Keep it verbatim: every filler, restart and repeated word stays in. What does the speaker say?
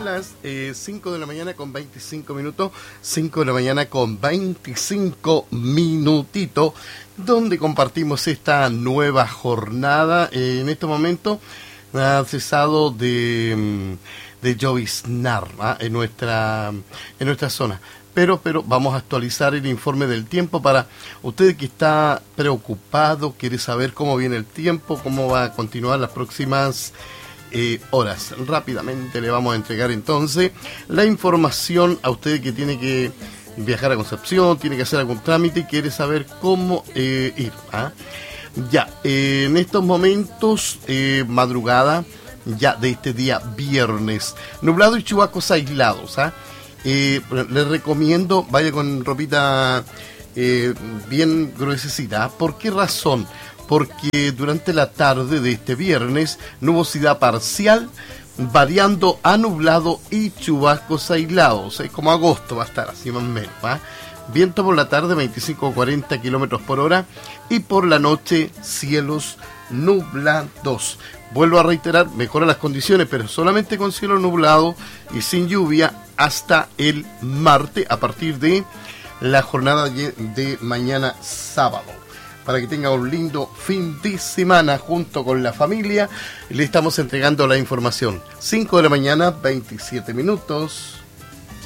las eh, cinco de la mañana con veinticinco minutos, cinco de la mañana con veinticinco minutitos, donde compartimos esta nueva jornada. Eh, en este momento ha cesado de, de lloviznar ¿ah? en nuestra en nuestra zona. Pero, pero vamos a actualizar el informe del tiempo para usted que está preocupado, quiere saber cómo viene el tiempo, cómo va a continuar las próximas eh, horas. Rápidamente le vamos a entregar entonces la información a usted que tiene que viajar a Concepción, tiene que hacer algún trámite y quiere saber cómo eh, ir. ¿ah? Ya, eh, en estos momentos, eh, madrugada ya de este día viernes, nublado y chubascos aislados, ¿ah? Eh, les recomiendo, vaya con ropita eh, bien gruesecita. ¿Por qué razón? Porque durante la tarde de este viernes, nubosidad parcial, variando a nublado y chubascos aislados. ¿eh? Como agosto va a estar, así más o menos. ¿eh? Viento por la tarde, veinticinco a cuarenta kilómetros por hora. Y por la noche, cielos nublados. Vuelvo a reiterar, mejora las condiciones, pero solamente con cielo nublado y sin lluvia hasta el martes, a partir de la jornada de mañana sábado. Para que tenga un lindo fin de semana junto con la familia, le estamos entregando la información. cinco de la mañana, veintisiete minutos.